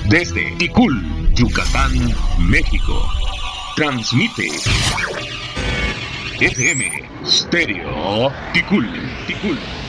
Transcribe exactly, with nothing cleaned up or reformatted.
Desde Ticul, Yucatán, México. Transmite F M Stereo Ticul, Ticul.